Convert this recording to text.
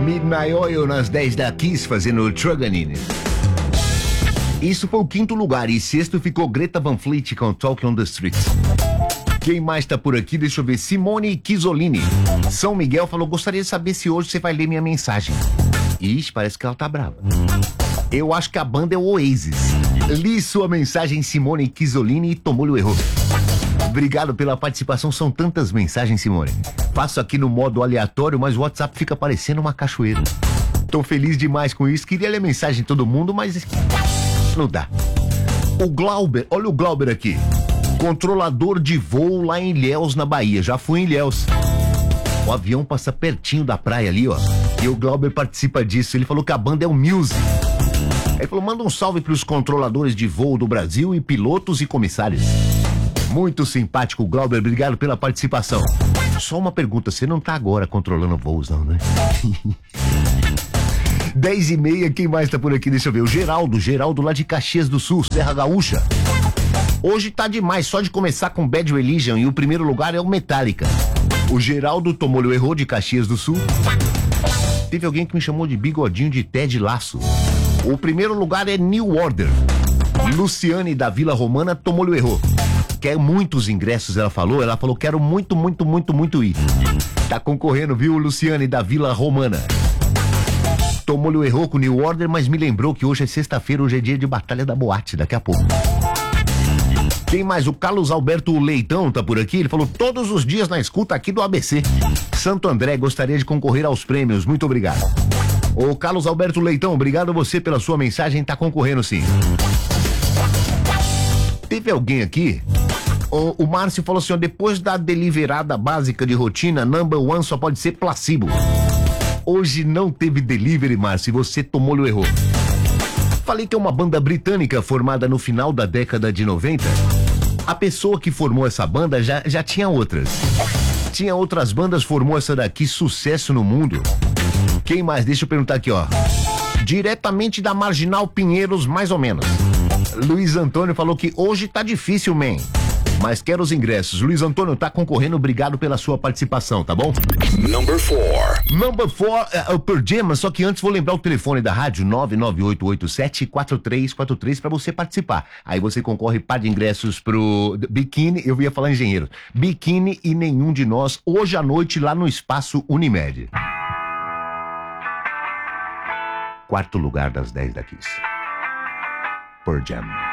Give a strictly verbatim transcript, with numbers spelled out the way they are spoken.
Midnight Oil nas dez da Kiss fazendo Truganine. Isso foi o quinto lugar e sexto ficou Greta Van Fleet com Talk on the Street. Quem mais tá por aqui? Deixa eu ver. Simone Chisolini. São Miguel falou, gostaria de saber se hoje você vai ler minha mensagem. Ixi, parece que ela tá brava. Eu acho que a banda é o Oasis. Li sua mensagem, Simone Chisolini, e tomou-lhe o erro. Obrigado pela participação, são tantas mensagens, Simone. Passo aqui no modo aleatório, mas o WhatsApp fica parecendo uma cachoeira. Tô feliz demais com isso, queria ler a mensagem de todo mundo, mas não dá. O Glauber, olha o Glauber aqui. Controlador de voo lá em Ilhéus, na Bahia. Já fui em Ilhéus. O avião passa pertinho da praia ali, ó. E o Glauber participa disso. Ele falou que a banda é o Muse. Ele falou, manda um salve pros controladores de voo do Brasil e pilotos e comissários. Muito simpático, Glauber. Obrigado pela participação. Só uma pergunta, você não tá agora controlando voos, não, né? Dez e meia, quem mais tá por aqui? Deixa eu ver. O Geraldo, Geraldo lá de Caxias do Sul, Serra Gaúcha. Hoje tá demais, só de começar com Bad Religion e o primeiro lugar é o Metallica. O Geraldo tomou-lhe o erro de Caxias do Sul. Teve alguém que me chamou de bigodinho de Ted Lasso. O primeiro lugar é New Order. Luciane da Vila Romana tomou-lhe o erro. Quer muitos ingressos, ela falou. Ela falou, quero muito, muito, muito, muito ir. Tá concorrendo, viu, Luciane da Vila Romana. Tomou-lhe o erro com New Order, mas me lembrou que hoje é sexta-feira, hoje é dia de Batalha da Boate, daqui a pouco. Quem mais? O Carlos Alberto Leitão tá por aqui. Ele falou, todos os dias na escuta aqui do A B C. Santo André, gostaria de concorrer aos prêmios. Muito obrigado. Ô Carlos Alberto Leitão, obrigado a você pela sua mensagem. Tá concorrendo sim. Teve alguém aqui? O, o Márcio falou assim, ó, depois da deliverada básica de rotina, number one só pode ser placebo. Hoje não teve delivery, Márcio, e você tomou-lhe o erro. Falei que é uma banda britânica formada no final da década de noventa. A pessoa que formou essa banda já, já tinha outras. Tinha outras bandas, formou essa daqui, sucesso no mundo. Quem mais? Deixa eu perguntar aqui, ó. Diretamente da Marginal Pinheiros, mais ou menos. Luiz Antônio falou que hoje tá difícil, man. Mas quero os ingressos. Luiz Antônio tá concorrendo, obrigado pela sua participação, tá bom? Number four. Number four, uh, per Jam, só que antes vou lembrar o telefone da rádio, nove nove oito oito sete quatro três quatro três, pra você participar. Aí você concorre par de ingressos pro Biquíni, eu ia falar engenheiro, Biquíni e Nenhum de Nós, hoje à noite lá no Espaço Unimed. Quarto lugar das dez da Kiss. Per Jam.